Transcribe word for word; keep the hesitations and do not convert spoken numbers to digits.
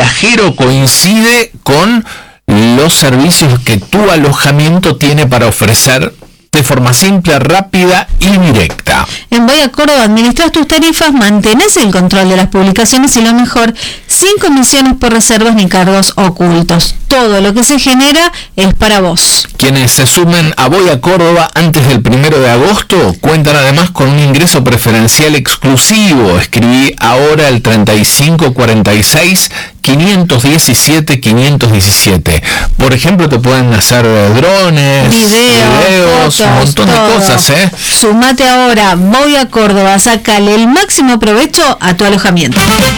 viajero coincide con los servicios que tu alojamiento tiene para ofrecer de forma simple, rápida y directa. En Voy a Córdoba administras tus tarifas, mantenés el control de las publicaciones y lo mejor, sin comisiones por reservas ni cargos ocultos. Todo lo que se genera es para vos. Quienes se sumen a Voy a Córdoba antes del primero de agosto cuentan además con un ingreso preferencial exclusivo. Escribí ahora el treinta y cinco cuarenta y seis quinientos diecisiete quinientos diecisiete. Por ejemplo, te pueden hacer drones, videos, videos fotos, un montón todo. de cosas, ¿eh? Sumate ahora, Voy a Córdoba, sácale el máximo provecho a tu alojamiento.